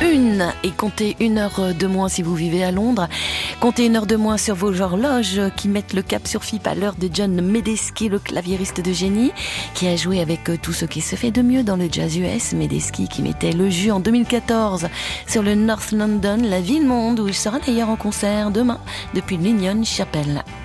1 et comptez 1 heure de moins si vous vivez à Londres. Comptez 1 heure de moins sur vos horloges qui mettent le cap sur FIP à l'heure de John Medeski, le claviériste de génie, qui a joué avec tout ce qui se fait de mieux dans le jazz US. Medeski qui mettait le jus en 2014 sur le North London, la ville-monde, où il sera d'ailleurs en concert demain depuis l'Union Chapel.